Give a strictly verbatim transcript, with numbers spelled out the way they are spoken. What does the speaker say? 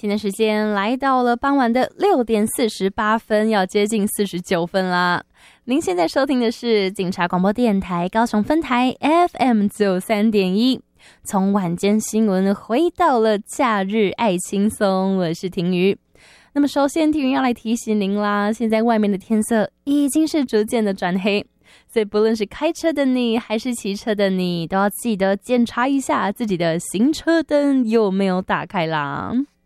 现在时间来到了傍晚的六点四十八分，要接近四十九分啦。您现在收听的是警察广播电台高雄分台 F M 九三点一。从晚间新闻回到了假日爱轻松，我是婷瑜。那么首先婷瑜要来提醒您啦，现在外面的天色已经是逐渐的转黑，所以不论是开车的你还是骑车的你，都要记得检查一下自己的行车灯有没有打开啦。